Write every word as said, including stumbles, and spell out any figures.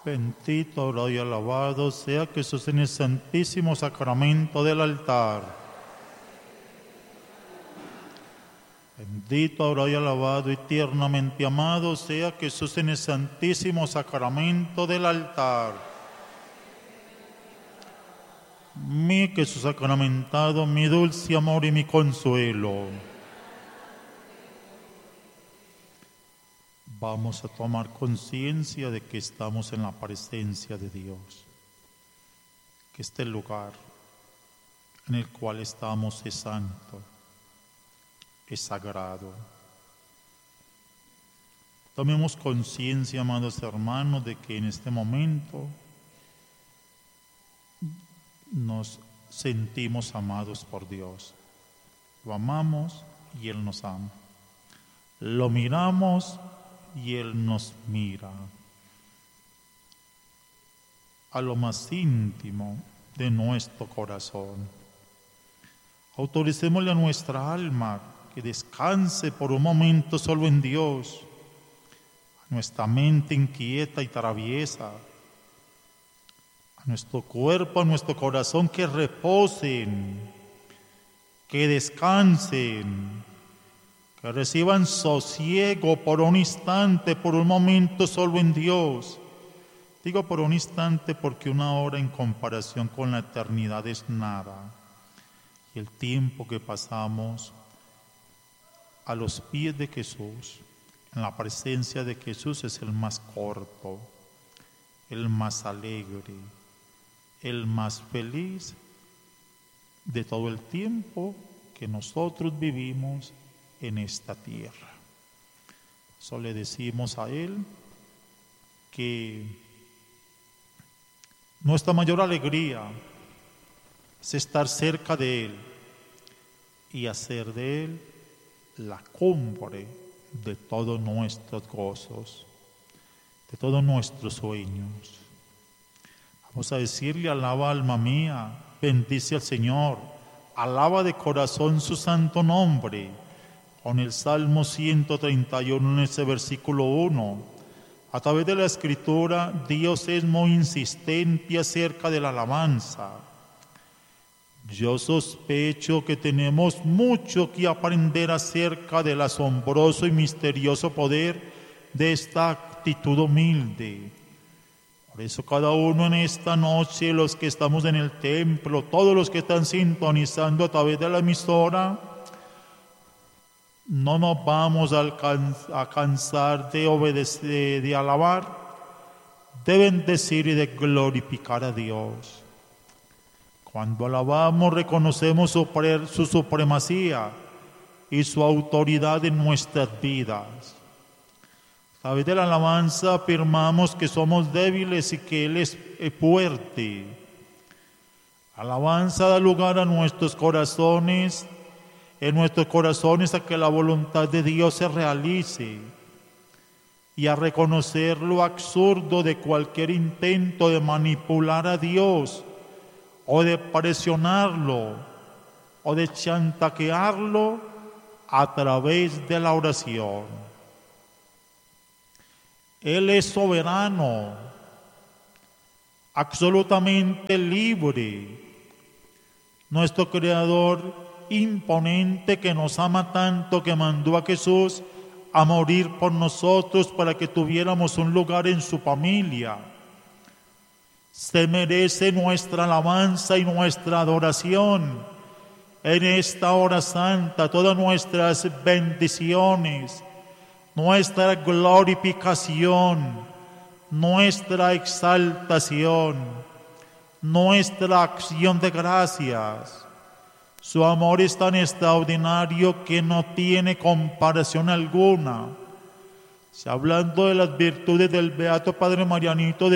Bendito, orado y alabado sea Jesús en el santísimo sacramento del altar. Bendito, adorado y alabado y tiernamente amado sea Jesús en el santísimo sacramento del altar. Mi Jesús sacramentado, mi dulce amor y mi consuelo. Vamos a tomar conciencia de que estamos en la presencia de Dios, que este lugar en el cual estamos es santo, es sagrado. Tomemos conciencia, amados hermanos, de que en este momento nos sentimos amados por Dios. Lo amamos y Él nos ama. Lo miramos y Él nos mira a lo más íntimo de nuestro corazón. Autoricémosle a nuestra alma que descanse por un momento solo en Dios, a nuestra mente inquieta y traviesa, a nuestro cuerpo, a nuestro corazón, que reposen, que descansen, que reciban sosiego por un instante, por un momento solo en Dios. Digo por un instante porque una hora en comparación con la eternidad es nada. Y el tiempo que pasamos a los pies de Jesús, en la presencia de Jesús, es el más corto, el más alegre, el más feliz de todo el tiempo que nosotros vivimos en esta tierra. Eso le decimos a Él que nuestra mayor alegría es estar cerca de Él y hacer de Él la cumbre de todos nuestros gozos, de todos nuestros sueños. Vamos a decirle: alaba alma mía, bendice al Señor, alaba de corazón su santo nombre. Con el Salmo ciento treinta y uno, en ese versículo uno, a través de la Escritura, Dios es muy insistente acerca de la alabanza. Yo sospecho que tenemos mucho que aprender acerca del asombroso y misterioso poder de esta actitud humilde. Por eso cada uno en esta noche, los que estamos en el templo, todos los que están sintonizando a través de la emisora, no nos vamos a, alcanzar, a cansar de obedecer, de alabar, de bendecir y de glorificar a Dios. Cuando alabamos, reconocemos su, pre, su supremacía y su autoridad en nuestras vidas. A través de la alabanza afirmamos que somos débiles y que Él es fuerte. Alabanza da lugar a nuestros corazones, en nuestros corazones, a que la voluntad de Dios se realice y a reconocer lo absurdo de cualquier intento de manipular a Dios, o de presionarlo, o de chantajearlo a través de la oración. Él es soberano, absolutamente libre, nuestro Creador imponente, que nos ama tanto, que mandó a Jesús a morir por nosotros para que tuviéramos un lugar en su familia. Se merece nuestra alabanza y nuestra adoración en esta hora santa, todas nuestras bendiciones, nuestra glorificación, nuestra exaltación, nuestra acción de gracias. Su amor es tan extraordinario que no tiene comparación alguna. Si hablando de las virtudes del Beato Padre Marianito,